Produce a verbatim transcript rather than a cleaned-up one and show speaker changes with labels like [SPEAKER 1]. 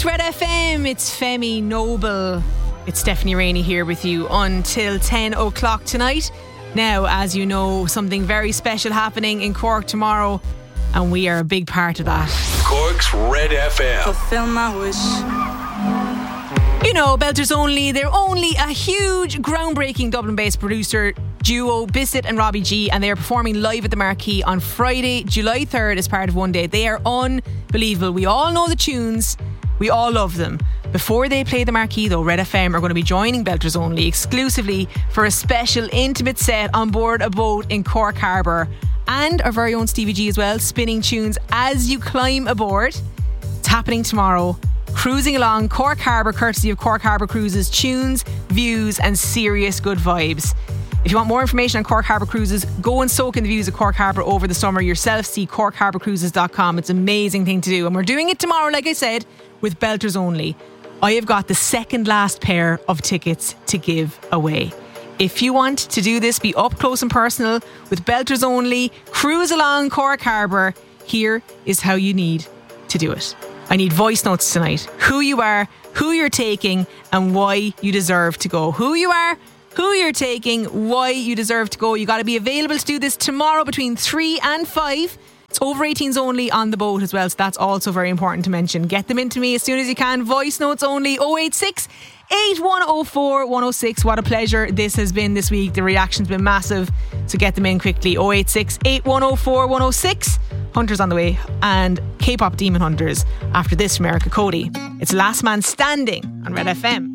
[SPEAKER 1] Red F M, it's Femi Noble. It's Stephanie Rainey here with you until ten o'clock tonight. Now, as you know, something very special happening in Cork tomorrow, and we are a big part of that.
[SPEAKER 2] Cork's Red F M.
[SPEAKER 3] Fulfill my wish.
[SPEAKER 1] You know, Belters Only, they're only a huge, groundbreaking Dublin-based producer duo, Bissett and Robbie G, and they are performing live at the Marquee on Friday, July third as part of One Day. They are unbelievable. We all know the tunes. We all love them. Before they play the Marquee though, Red F M are going to be joining Belters Only exclusively for a special intimate set on board a boat in Cork Harbour, and our very own Stevie G as well, spinning tunes as you climb aboard. It's happening tomorrow. Cruising along Cork Harbour, courtesy of Cork Harbour Cruises, tunes, views and serious good vibes. If you want more information on Cork Harbour Cruises, go and soak in the views of Cork Harbour over the summer yourself. See cork harbour cruises dot com. It's an amazing thing to do, and we're doing it tomorrow, like I said, with Belters Only. I have got the second last pair of tickets to give away. If you want to do this, be up close and personal with Belters Only, cruise along Cork Harbour, here is how you need to do it. I need voice notes tonight. Who you are, who you're taking, and why you deserve to go. Who you are, who you're taking, why you deserve to go. You got to be available to do this tomorrow between three and five. It's over eighteens only on the boat as well, so that's also very important to mention. Get them into me as soon as you can. Voice notes only. oh eight six, eight one oh four, one oh six. What a pleasure this has been this week. The reaction's been massive, so get them in quickly. oh eight six, eight one oh four, one oh six. Hunters on the way, and K-pop Demon Hunters after this from Erica Cody. It's Last Man Standing on Red F M.